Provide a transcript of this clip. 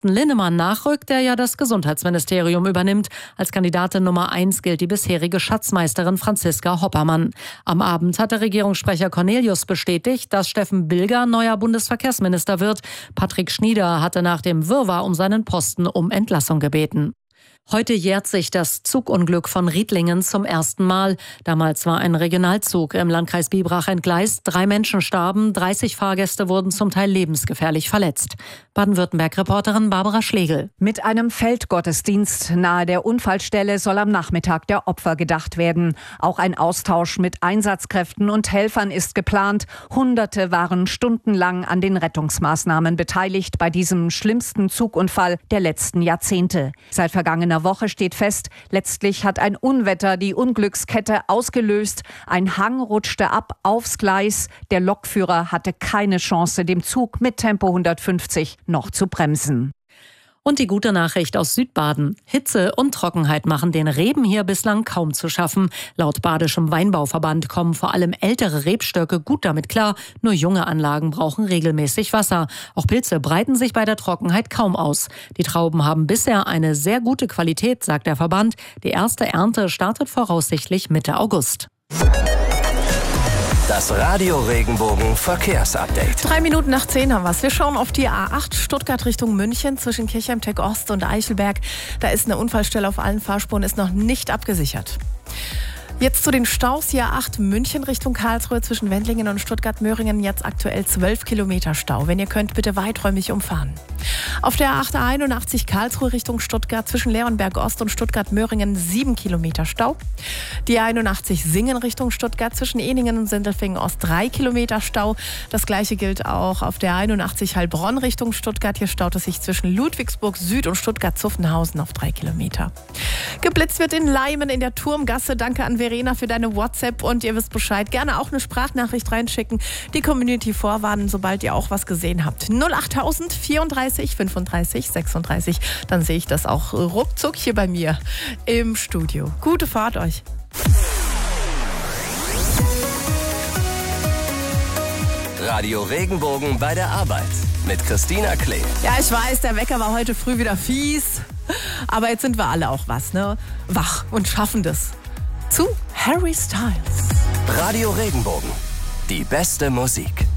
Carsten Linnemann nachrückt, der ja das Gesundheitsministerium übernimmt. Als Kandidatin Nummer 1 gilt die bisherige Schatzmeisterin Franziska Hoppermann. Am Abend hat der Regierungssprecher Cornelius bestätigt, dass Steffen Bilger neuer Bundesverkehrsminister wird. Patrick Schnieder hatte nach dem Wirrwarr um seinen Posten um Entlassung gebeten. Heute jährt sich das Zugunglück von Riedlingen zum ersten Mal. Damals war ein Regionalzug im Landkreis Biberach entgleist. 3 Menschen starben, 30 Fahrgäste wurden zum Teil lebensgefährlich verletzt. Baden-Württemberg-Reporterin Barbara Schlegel. Mit einem Feldgottesdienst nahe der Unfallstelle soll am Nachmittag der Opfer gedacht werden. Auch ein Austausch mit Einsatzkräften und Helfern ist geplant. Hunderte waren stundenlang an den Rettungsmaßnahmen beteiligt bei diesem schlimmsten Zugunfall der letzten Jahrzehnte. Seit vergangener Woche steht fest, letztlich hat ein Unwetter die Unglückskette ausgelöst. Ein Hang rutschte ab aufs Gleis. Der Lokführer hatte keine Chance, dem Zug mit Tempo 150 noch zu bremsen. Und die gute Nachricht aus Südbaden. Hitze und Trockenheit machen den Reben hier bislang kaum zu schaffen. Laut Badischem Weinbauverband kommen vor allem ältere Rebstöcke gut damit klar. Nur junge Anlagen brauchen regelmäßig Wasser. Auch Pilze breiten sich bei der Trockenheit kaum aus. Die Trauben haben bisher eine sehr gute Qualität, sagt der Verband. Die erste Ernte startet voraussichtlich Mitte August. Das Radio Regenbogen Verkehrsupdate. 3 Minuten nach 10 haben wir es. Wir schauen auf die A8 Stuttgart Richtung München zwischen Kirchheim-Tech Ost und Eichelberg. Da ist eine Unfallstelle auf allen Fahrspuren, ist noch nicht abgesichert. Jetzt zu den Staus. Die A8 München Richtung Karlsruhe zwischen Wendlingen und Stuttgart-Möhringen. Jetzt aktuell 12 Kilometer Stau. Wenn ihr könnt, bitte weiträumig umfahren. Auf der A8 A81 Karlsruhe Richtung Stuttgart zwischen Leonberg Ost und Stuttgart-Möhringen 7 Kilometer Stau. Die A81 Singen Richtung Stuttgart zwischen Ehningen und Sindelfingen Ost 3 Kilometer Stau. Das gleiche gilt auch auf der A81 Heilbronn Richtung Stuttgart. Hier staut es sich zwischen Ludwigsburg Süd und Stuttgart-Zuffenhausen auf 3 Kilometer. Geblitzt wird in Leimen in der Turmgasse. Danke an Verena für deine WhatsApp und ihr wisst Bescheid. Gerne auch eine Sprachnachricht reinschicken. Die Community vorwarnen, sobald ihr auch was gesehen habt. 08000 34 35 36. Dann sehe ich das auch ruckzuck hier bei mir im Studio. Gute Fahrt euch. Radio Regenbogen bei der Arbeit mit Christina Klee. Ja, ich weiß, der Wecker war heute früh wieder fies. Aber jetzt sind wir alle auch wach und schaffen das. Zu Harry Styles. Radio Regenbogen. Die beste Musik.